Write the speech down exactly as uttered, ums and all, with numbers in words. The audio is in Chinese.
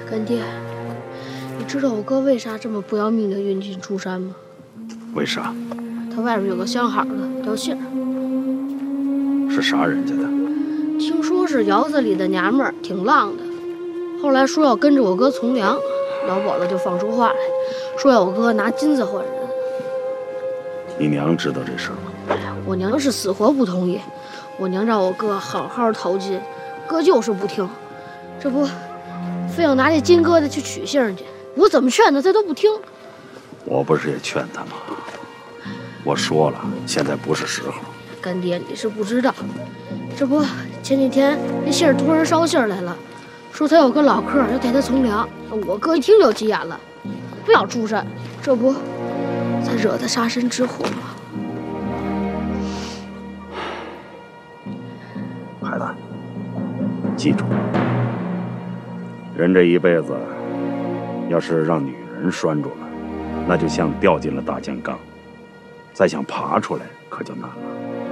干爹，你知道我哥为啥这么不要命的晕进出山吗？ 为啥？ 他外边有个相好的掉信儿， 是啥人家的？ 听说是窑子里的娘们儿，挺浪的。后来说要跟着我哥从良，老鸨子就放出话来，说要我哥拿金子换人。 你娘知道这事儿吗？ 哎呀，我娘是死活不同意。我娘让我哥好好淘金，哥就是不听。这不，非要拿这金疙瘩去取杏去。我怎么劝他，他都不听。 我不是也劝他吗？我说了，现在不是时候。 干爹，你是不知道，这不前几天那信儿突然捎信儿来了，说他有个老客要带他从良。我哥一听就急眼了，不要出山，这不才惹他杀身之祸吗？ 孩子，记住，人这一辈子，要是让女人拴住了，那就像掉进了大金缸，再想爬出来可就难了。